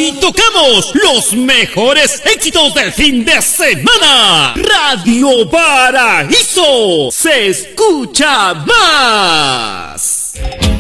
Hoy tocamos los mejores éxitos del fin de semana. Radio Paraíso se escucha más.